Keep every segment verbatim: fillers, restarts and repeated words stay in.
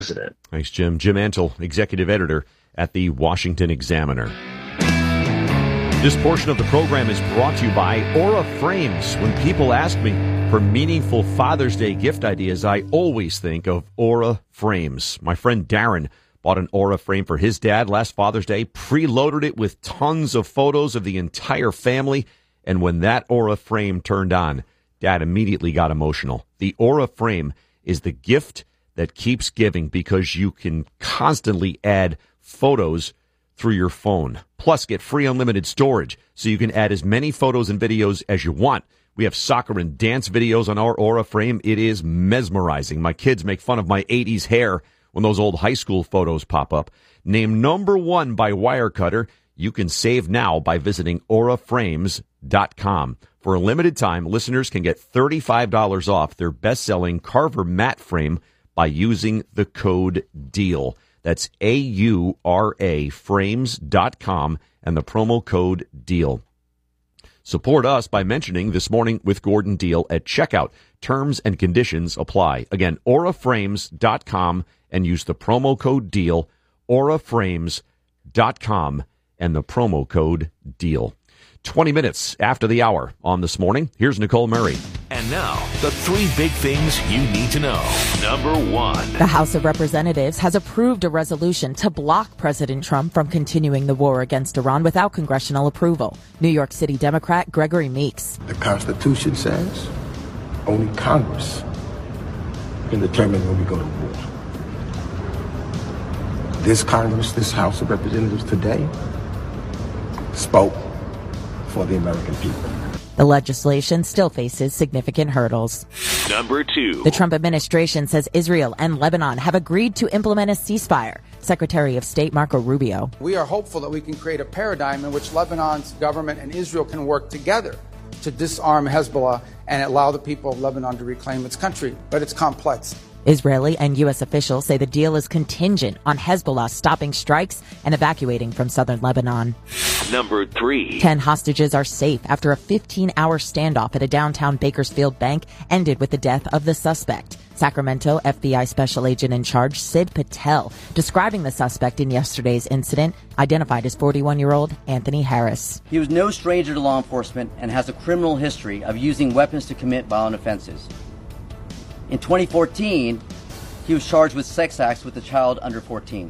Thanks, Jim. Jim Antle, executive editor at the Washington Examiner. This portion of the program is brought to you by Aura Frames. When people ask me for meaningful Father's Day gift ideas, I always think of Aura Frames. My friend Darren bought an Aura frame for his dad last Father's Day, preloaded it with tons of photos of the entire family, and when that Aura frame turned on, Dad immediately got emotional. The Aura frame is the gift that keeps giving because you can constantly add photos through your phone. Plus, get free unlimited storage so you can add as many photos and videos as you want. We have soccer and dance videos on our Aura frame. It is mesmerizing. My kids make fun of my eighties hair when those old high school photos pop up. Named number one by Wirecutter. You can save now by visiting aura frames dot com. For a limited time, listeners can get thirty-five dollars off their best-selling Carver mat frame by using the code DEAL. That's A U R A frames dot com and the promo code DEAL. Support us by mentioning This Morning with Gordon Deal at checkout. Terms and conditions apply. Again, aura frames dot com and use the promo code DEAL, aura frames dot com and the promo code DEAL. twenty minutes after the hour on This Morning, here's Nicole Murray. And now, the three big things you need to know. Number one. The House of Representatives has approved a resolution to block President Trump from continuing the war against Iran without congressional approval. New York City Democrat Gregory Meeks. The Constitution says only Congress can determine when we go to war. This Congress, this House of Representatives today spoke for the American people. The legislation still faces significant hurdles. Number two. The Trump administration says Israel and Lebanon have agreed to implement a ceasefire. Secretary of State Marco Rubio. We are hopeful that we can create a paradigm in which Lebanon's government and Israel can work together to disarm Hezbollah and allow the people of Lebanon to reclaim its country. But it's complex. Israeli and U S officials say the deal is contingent on Hezbollah stopping strikes and evacuating from southern Lebanon. Number three. Ten hostages are safe after a fifteen-hour standoff at a downtown Bakersfield bank ended with the death of the suspect. Sacramento F B I Special Agent in charge Sid Patel describing the suspect in yesterday's incident, identified as forty-one-year-old Anthony Harris. He was no stranger to law enforcement and has a criminal history of using weapons to commit violent offenses. In twenty fourteen, he was charged with sex acts with a child under fourteen.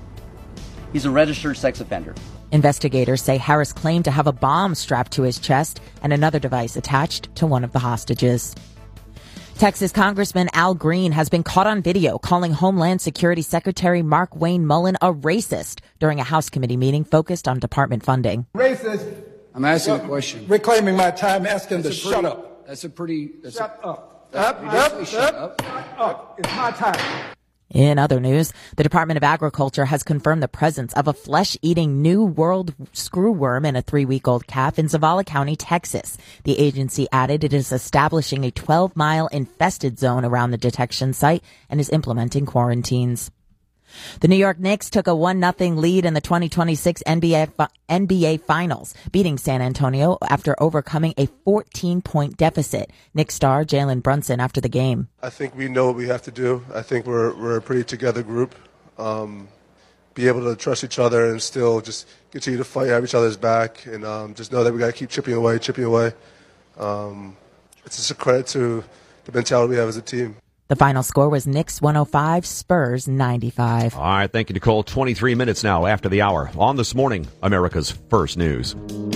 He's a registered sex offender. Investigators say Harris claimed to have a bomb strapped to his chest and another device attached to one of the hostages. Texas Congressman Al Green has been caught on video calling Homeland Security Secretary Mark Wayne Mullen a racist during a House committee meeting focused on department funding. Racist. I'm asking a question. Reclaiming my time, asking to shut up. That's a pretty... That's Shut a, up. Up, up, shut up. up. It's my time. In other news, the Department of Agriculture has confirmed the presence of a flesh-eating New World screwworm in a three-week-old calf in Zavala County, Texas. The agency added it is establishing a twelve-mile infested zone around the detection site and is implementing quarantines. The New York Knicks took a one nothing lead in the twenty twenty-six N B A fi- N B A Finals, beating San Antonio after overcoming a fourteen-point deficit. Knicks star Jalen Brunson after the game. I think we know what we have to do. I think we're we're a pretty together group. Um, be able to trust each other and still just continue to fight, have each other's back, and um, just know that we got to keep chipping away, chipping away. Um, it's just a credit to the mentality we have as a team. The final score was Knicks one oh five, Spurs ninety-five. All right, thank you, Nicole. twenty-three minutes now after the hour. On This Morning, America's First News.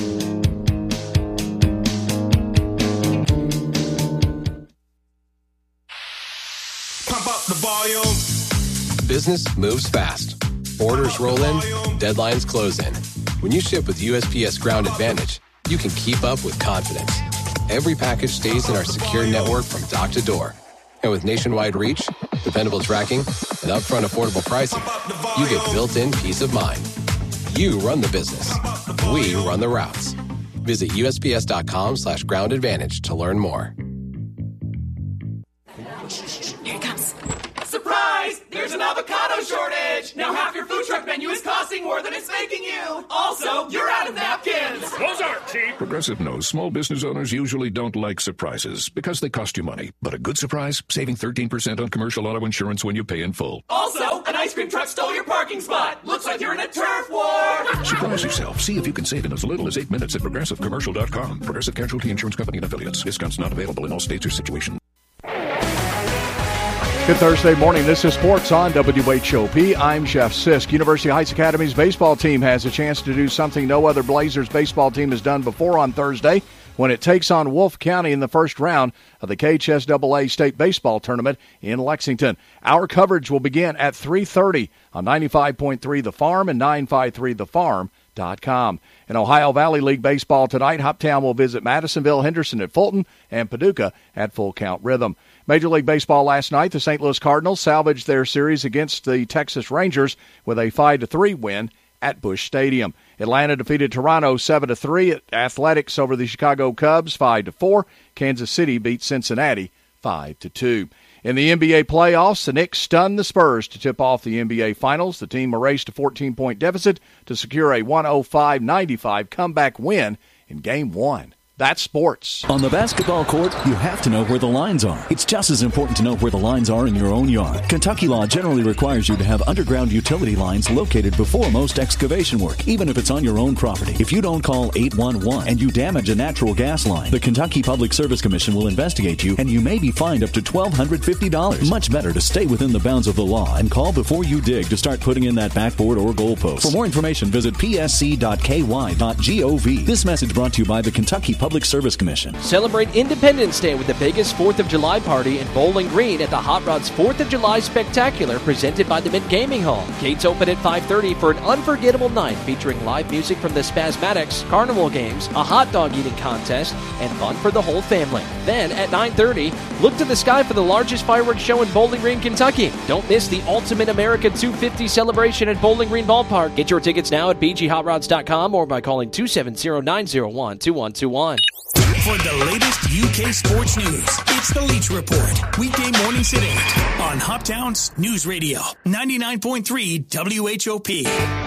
Pump up the volume. Business moves fast. Orders roll in, deadlines close in. When you ship with U S P S Ground Advantage, you can keep up with confidence. Every package stays in our secure network from dock to door. And with nationwide reach, dependable tracking, and upfront affordable pricing, you get built-in peace of mind. You run the business. We run the routes. Visit U S P S dot com slash ground advantage to learn more. Here it comes. Surprise! There's an avocado shortage! Now half your food truck menu is costing more than it's making you. Also, you're out of napkins. Those aren't cheap. Progressive knows small business owners usually don't like surprises because they cost you money. But a good surprise, saving thirteen percent on commercial auto insurance when you pay in full. Also, an ice cream truck stole your parking spot. Looks like you're in a turf war. Surprise yourself. See if you can save in as little as eight minutes at progressive commercial dot com. Progressive Casualty Insurance Company and affiliates. Discounts not available in all states or situations. Good Thursday morning. This is Sports on W H O P. I'm Jeff Sisk. University Heights Academy's baseball team has a chance to do something no other Blazers baseball team has done before on Thursday when it takes on Wolfe County in the first round of the K H S A A State Baseball Tournament in Lexington. Our coverage will begin at three thirty on ninety-five point three The Farm and nine fifty-three the farm dot com. In Ohio Valley League baseball tonight, Hoptown will visit Madisonville, Henderson at Fulton, and Paducah at Full Count Rhythm. Major League Baseball last night, the Saint Louis Cardinals salvaged their series against the Texas Rangers with a five to three win at Busch Stadium. Atlanta defeated Toronto seven to three. Athletics over the Chicago Cubs five to four. Kansas City beat Cincinnati five to two. In the N B A playoffs, the Knicks stunned the Spurs to tip off the N B A Finals. The team erased a fourteen-point deficit to secure a one oh five ninety-five comeback win in Game one. That's sports. On the basketball court, you have to know where the lines are. It's just as important to know where the lines are in your own yard. Kentucky law generally requires you to have underground utility lines located before most excavation work, even if it's on your own property. If you don't call eight one one and you damage a natural gas line, the Kentucky Public Service Commission will investigate you and you may be fined up to one thousand two hundred fifty dollars. Much better to stay within the bounds of the law and call before you dig to start putting in that backboard or goalpost. For more information, visit p s c dot k y dot gov. This message brought to you by the Kentucky Public Service Commission. Celebrate Independence Day with the biggest fourth of July party in Bowling Green at the Hot Rods fourth of July Spectacular presented by the Mint Gaming Hall. Gates open at five thirty for an unforgettable night featuring live music from the Spasmatics, carnival games, a hot dog eating contest, and fun for the whole family. Then at nine thirty, look to the sky for the largest fireworks show in Bowling Green, Kentucky. Don't miss the Ultimate America two fifty celebration at Bowling Green Ballpark. Get your tickets now at b g hot rods dot com or by calling two seven zero, nine zero one, two one two one. For the latest U K sports news, it's the Leach Report. Weekday mornings at eight on Hoptown's News Radio, ninety-nine point three W H O P.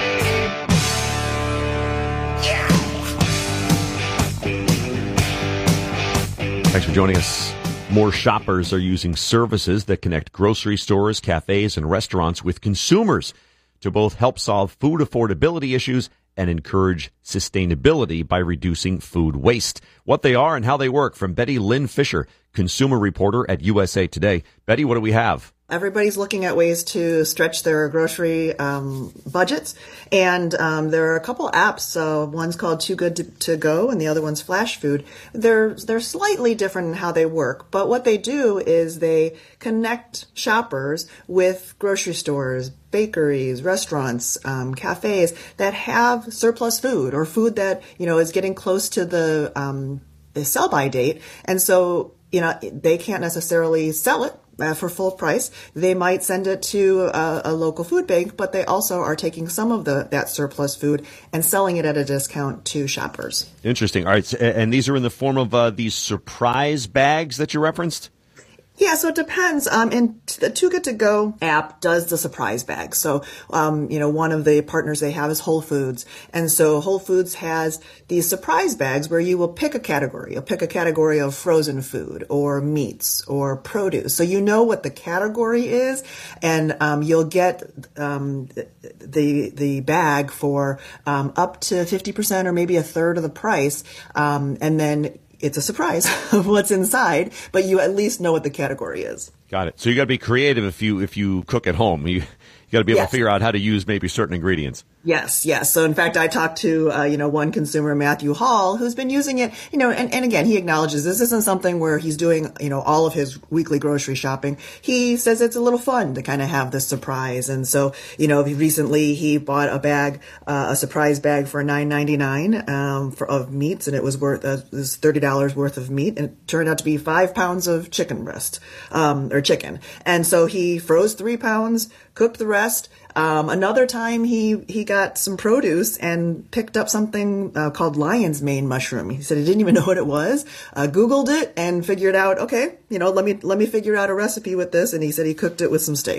Thanks for joining us. More shoppers are using services that connect grocery stores, cafes, and restaurants with consumers to both help solve food affordability issues and encourage sustainability by reducing food waste. What they are and how they work, from Betty Lynn Fisher, consumer reporter at U S A Today. Betty, what do we have? Everybody's looking at ways to stretch their grocery um, budgets, and um, there are a couple apps. Uh, one's called Too Good to, to Go, and the other one's Flash Food. They're they're slightly different in how they work, but what they do is they connect shoppers with grocery stores, bakeries, restaurants, um, cafes that have surplus food or food that you know is getting close to the um, the sell-by date, and so you know they can't necessarily sell it Uh, for full price. They might send it to a, a local food bank, but they also are taking some of the that surplus food and selling it at a discount to shoppers. Interesting. All right, and these are in the form of uh, these surprise bags that you referenced? Yeah, so it depends. Um, and the Too Good to Go app does the surprise bag. So, um, you know, one of the partners they have is Whole Foods. And so Whole Foods has these surprise bags where you will pick a category. You'll pick a category of frozen food or meats or produce. So you know what the category is, and um, you'll get um, the the bag for um, up to fifty percent or maybe a third of the price. Um, and then it's a surprise of what's inside, but you at least know what the category is. Got it. So you got to be creative if you if you cook at home. You you got to be able yes. to figure out how to use maybe certain ingredients. Yes, yes. So in fact, I talked to, uh, you know, one consumer, Matthew Hall, who's been using it, you know, and, and again, he acknowledges this isn't something where he's doing, you know, all of his weekly grocery shopping. He says it's a little fun to kind of have this surprise. And so, you know, recently he bought a bag, uh, a surprise bag for nine ninety-nine, um, for, of meats, and it was worth, uh, it was thirty dollars worth of meat, and it turned out to be five pounds of chicken breast, um, or chicken. And so he froze three pounds, cooked the rest. Um, another time he, he got some produce and picked up something uh, called lion's mane mushroom. He said he didn't even know what it was, uh, Googled it and figured out, okay, you know, let me, let me figure out a recipe with this. And he said he cooked it with some steaks.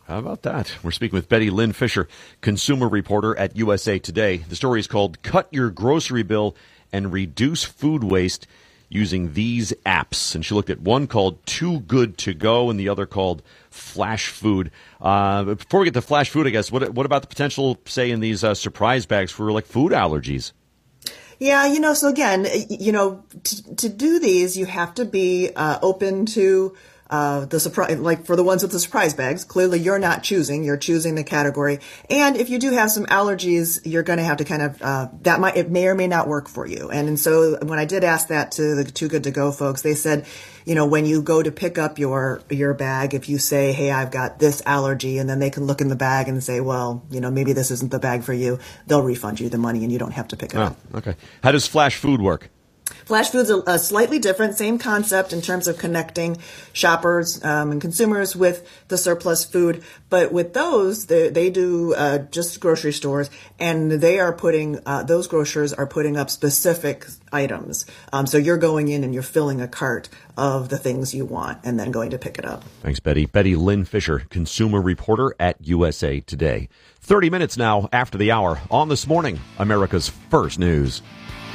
How about that? We're speaking with Betty Lynn Fisher, consumer reporter at U S A Today. The story is called Cut Your Grocery Bill and Reduce Food Waste Using These Apps. And she looked at one called Too Good To Go and the other called Flash Food. Uh, before we get to Flash Food, I guess, what, what about the potential, say, in these uh, surprise bags for like food allergies? Yeah, you know, so again, you know, to, to do these, you have to be uh, open to Uh, the surprise, like for the ones with the surprise bags, clearly you're not choosing, you're choosing the category. And if you do have some allergies, you're going to have to kind of, uh, that might, it may or may not work for you. And, and so when I did ask that to the Too Good To Go folks, they said, you know, when you go to pick up your, your bag, if you say, hey, I've got this allergy, and then they can look in the bag and say, well, you know, maybe this isn't the bag for you, they'll refund you the money and you don't have to pick it oh, up. Okay. How does Flash Food work? Flash Food's a, a slightly different, same concept in terms of connecting shoppers um, and consumers with the surplus food. But with those, they, they do uh, just grocery stores, and they are putting, uh, those grocers are putting up specific items. Um, so you're going in and you're filling a cart of the things you want and then going to pick it up. Thanks, Betty. Betty Lynn Fisher, consumer reporter at U S A Today. thirty minutes now after the hour on This Morning, America's First News.